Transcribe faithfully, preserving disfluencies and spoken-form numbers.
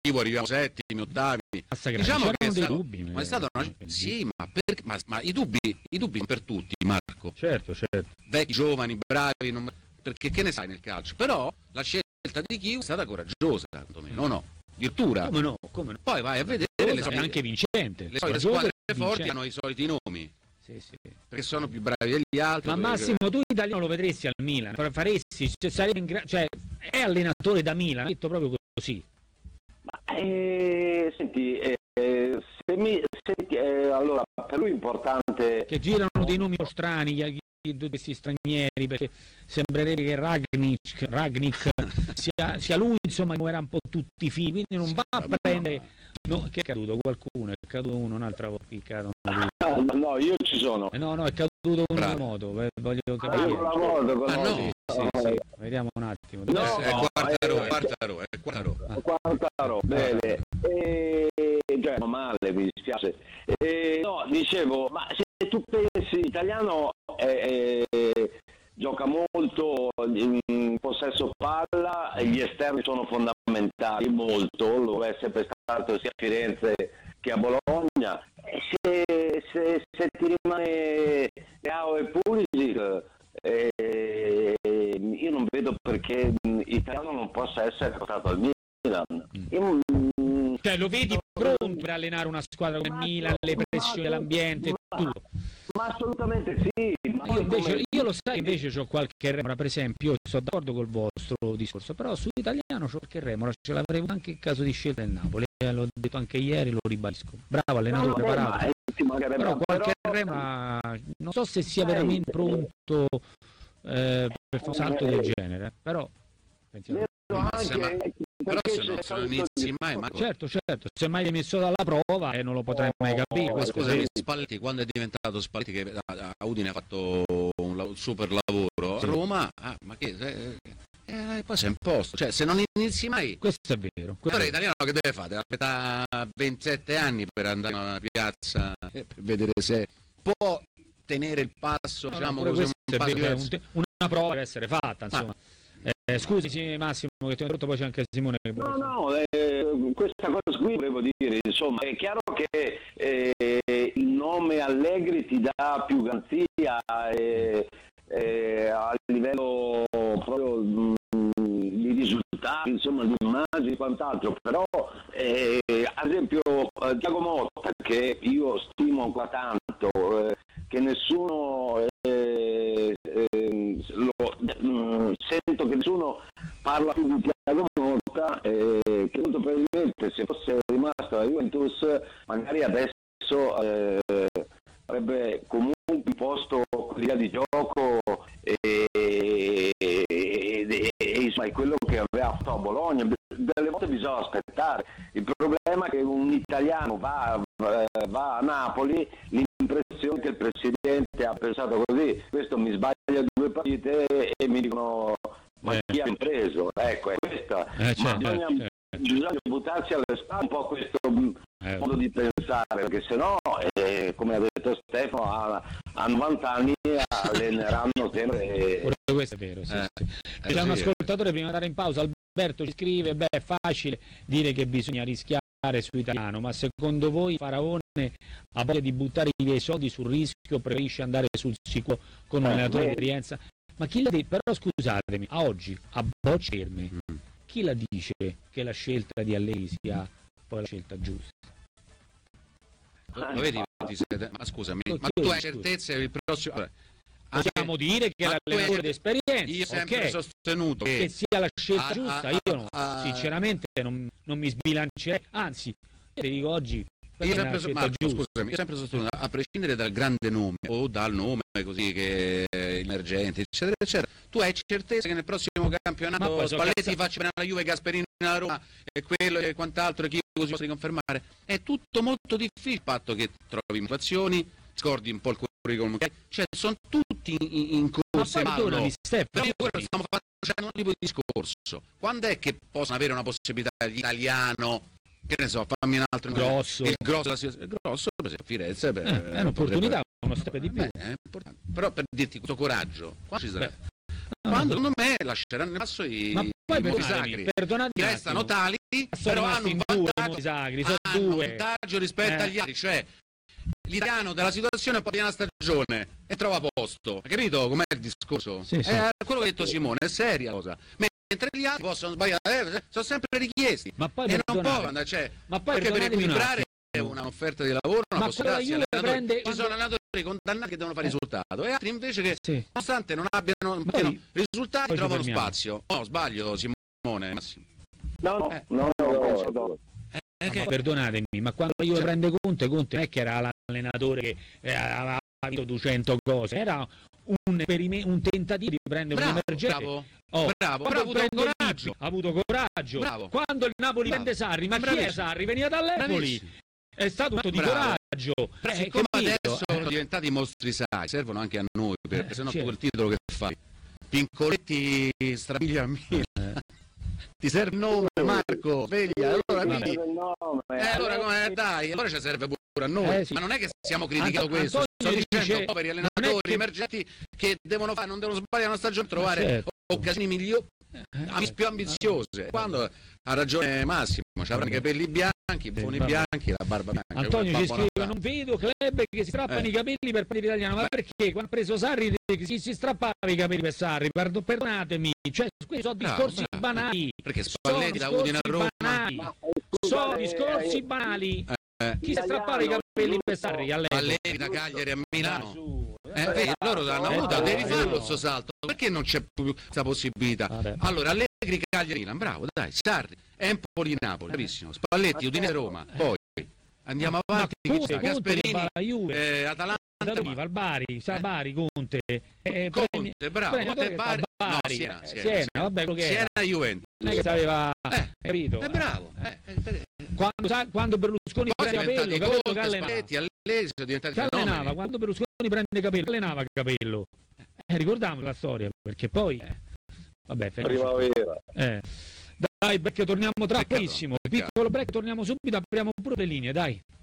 arriviamo, arriviamo settimi, ottavi. Diciamo che è stato, dubbi, ma è stato una, sì, ma, per, ma, ma i dubbi, i dubbi per tutti, Marco. Certo, certo. Vecchi, giovani, bravi, non, perché che ne sai nel calcio? Però la scelta di Chiu è stata coraggiosa, secondo me, no, no, addirittura. Come no, come no. Poi vai a vedere le solite, anche vincente. Le solite squadre forti hanno i soliti nomi. Sì, sì. Perché sono più bravi degli altri. Ma Massimo, che... tu italiano lo vedresti al Milan, faresti, cioè, sarebbe in gra... cioè è allenatore da Milan, ha detto proprio così. Ma, eh, senti, eh, se mi, senti eh, allora per lui è importante che girano dei nomi strani, questi stranieri, perché sembrerebbe che Ragnick, Ragnick sia, sia lui, insomma, come era un po' tutti i figli, quindi non va a prendere. No, che è caduto qualcuno, è caduto uno un'altra volta, piccato. Ah, no, io ci sono. Eh, no, no, è caduto uno con la moto, voglio capire. Ah, io con la moto, con ah, la no. moto. Sì, sì, sì. Vediamo un attimo. No, no, è Quartararo, è Quartararo, è Quartararo. Ah. Quartararo, bene. E, cioè, male, mi dispiace. E, no, dicevo, ma se tu pensi, l'italiano è, è, gioca molto in possesso palla, e gli esterni sono fondamentali, molto, lo è sempre stato sia a Firenze che a Bologna. E se, se, se ti rimane Leao e Pulisic, eh, io non vedo perché l'italiano non possa essere portato al Milan. Io, cioè lo vedi pronto per allenare una squadra come il Milan, le pressioni dell'ambiente, tutto? Ma assolutamente sì. Ma io, invece, come... io lo sai, invece ho qualche remora, per esempio, io sono d'accordo col vostro discorso, però sull'italiano c'ho qualche remora, ce l'avrei anche in caso di scelta del Napoli, eh, l'ho detto anche ieri, lo ribadisco. Bravo allenatore, no, preparato. Eh, però qualche però... remora, non so se sia veramente pronto eh, per fare un salto del genere, però pensiamo. Anche, però se non, se non inizi mai, ma... certo, certo, se mai è messo dalla prova e eh, non lo potrei mai capire. Ma scusami, Spalletti, quando è diventato Spalletti, che a, a Udine ha fatto un, un super lavoro, sì. A Roma, ah, ma che... Eh, eh, poi sei in posto, cioè se non inizi mai... Questo è vero. Allora l'italiano che deve fare? Deve aspettare ventisette anni per andare a una piazza, eh, per vedere se può tenere il passo, no, diciamo così, un passo un, una prova deve essere fatta, insomma. Ah. Eh, scusi sì, Massimo che ti ho detto, poi c'è anche Simone che no no eh, questa cosa qui volevo dire, insomma è chiaro che eh, il nome Allegri ti dà più garanzia eh, eh, a livello proprio mh, di risultati, insomma di immagini e quant'altro, però eh, ad esempio eh, Thiago Motta, che io stimo qua tanto, eh, che nessuno eh, eh, lo, mh, sento che nessuno parla più di Thiago Motta, eh, che molto probabilmente se fosse rimasto alla Juventus magari adesso eh, avrebbe comunque posto l'idea di gioco e, e, e, e, e insomma è quello che aveva fatto a Bologna. Delle volte bisogna aspettare, il problema è che un italiano va, va a Napoli, l'impressione che il presidente ha pensato così, questo mi sbaglia due partite e mi dicono ma eh. chi ha preso, ecco è questa, eh, certo, bisogna, certo. bisogna buttarsi alle spalle un po' questo eh. modo di pensare, perché sennò eh, come ha detto Stefano a, a novanta anni alleneranno sempre. Pure questo è vero, sì, eh. sì. C'è Eh, un sì. ascoltatore prima di andare in pausa, Alberto ci scrive, beh è facile dire che bisogna rischiare su italiano, ma secondo voi Faraone ha voglia di buttare via i soldi sul rischio, preferisce andare sul sicuro con un eh, allenatore di beh. esperienza? Ma chi la dice? Però scusatemi, a oggi, a bocce ferme, Mm. chi la dice che la scelta di Allegri sia poi la scelta giusta? Lo vedi? Ti sei- Ma scusami, Lo ma chiedo, tu hai scusa. certezza che il prossimo... Possiamo Anche- dire che ma tu l'allenatore hai- di esperienza, Io ho sempre ok, sostenuto che che... sia la scelta Ah, giusta, ah, io no, ah, sinceramente non, non mi sbilancerei, anzi, io ti dico oggi per Io me è una sempre, scelta Marco, giusta. scusami, io ho sempre sostenuto, a prescindere dal grande nome o dal nome così che è emergente, eccetera, eccetera, tu hai certezza che nel prossimo Ma campionato poi so Spalletti cazzo- faccia bene alla Juve, Gasperini alla Roma e quello e quant'altro, e chi così possa riconfermare. È tutto molto difficile il fatto che trovi motivazioni, scordi un po' il curriculum, cioè sono tutti in, in corsa. Ma perdonami, Stefano, Però quello stiamo facendo un tipo di discorso. Quando è che possono avere una possibilità di italiano? Che ne so, fammi un altro Grosso. il grosso, il grosso per esempio Firenze beh, eh, è un'opportunità, potrebbe... uno step di più. Beh, è importante. Però per dirti questo coraggio quando ci sarebbe? quando secondo me lasceranno il passo i, ma poi i voti sacri, perdonatemi, restano tali, sono però hanno un due, vantaggio, sacri, sono hanno un due. vantaggio rispetto Eh. agli altri, cioè l'italiano della situazione poi viene a stagione e trova posto, hai capito com'è il discorso? Sì, sì. È quello che ha detto Simone, è seria la cosa, mentre gli altri possono sbagliare, eh, sono sempre richiesti Ma poi e non perdonate. può andare, cioè, Ma poi anche per perdonatemi un equilibrare attimo. una offerta di lavoro, una Ma possibilità quella sia Juve allenatori. prende- Ci quando- sono allenatori condannati che devono fare Eh. risultato e altri invece che Sì. nonostante non abbiano Ma abbiano poi- risultati poi ci trovano fermiamo. spazio. No, sbaglio Simone, Massimo. No, no, Eh. no, no, no, penso no. Eh, Ma che- perdonatemi, ma quando io Cioè- prende Conte, Conte non è che era l'allenatore che eh, aveva vinto duecento cose, era un, esperime- un tentativo di prendere bravo, un emergente. bravo, Oh, bravo, quando però ha avuto prende coraggio. Lippi, ha avuto coraggio. Bravo. Quando il Napoli Bravo. prende Sarri, ma chi è Bravissimo. Sarri? Veniva dall'Empoli. Bravissimo. È stato un atto di Bravo. coraggio. Però Eh, siccome capito? adesso Eh, sono diventati mostri sacri, servono anche a noi, perché Eh, se no certo. tu quel titolo che fai, Pincoletti strabiglia a Milan. Ti serve il nome, Marco, sveglia, allora quindi... Eh, allora come dai, allora ci serve pure a noi, Eh, sì. ma non è che stiamo criticando Anto- questo, sto Antonio dicendo dice- poveri non è allenatori che- emergenti che devono fare, non devono sbagliare una stagione, trovare certo. occasioni migliori, Eh, più ambiziose. Quando ha ragione Massimo, ci avrà i capelli bianchi, i buoni vabbè. bianchi, la barba bianca. Antonio ci Babbo scrive: Natale. non vedo club che si strappano Eh. i capelli per prendere l'italiano. Ma Beh. perché quando ha preso Sarri si, si strappava i capelli per Sarri? Perdo- perdonatemi, cioè questi sono Bravo, discorsi bravo. banali. Perché Sono Spalletti l'ha avuto in discorsi Roma. banali. Sono discorsi banali. Eh, Chi si strappava i capelli per Sarri? All'epoca. Allegri da Cagliari a Milano. Su. Eh, vedi, loro hanno Eh, avuto, no, devi eh, farlo no. questo salto, perché non c'è più questa possibilità? Vabbè. Allora, Allegri, Cagliari, Milan, bravo, dai, Sarri, Empoli, Napoli, bravissimo, Spalletti, Udinese, Roma, poi andiamo Ma avanti, chi Conte, sta? Conte Gasperini, va alla Juve, eh, Atalanta, da dove ma- va al Bari, sa Eh. Bari, Conte. Eh, Conte, prendi- bravo, prendi- Conte, dove Bari, sta? no, Bari, Siena, eh, Siena, Siena, Siena. vabbè, quello che era. Siena, Juventus. Non è che sapeva, Eh, capito? è bravo, eh, eh, Quando, sa- quando Berlusconi poi prende sono Capello, diventati Capello che Conte, allenava. Spalletti, Allegri, sono diventati Che allenava, fenomeni. quando Berlusconi prende Capello, allenava Capello. Eh, ricordiamo la storia, perché poi... eh, vabbè, fermiamoci qui. Primavera. Eh. Dai, perché torniamo tra Peccato, pochissimo. peccato. Piccolo break, torniamo subito, apriamo pure le linee, dai.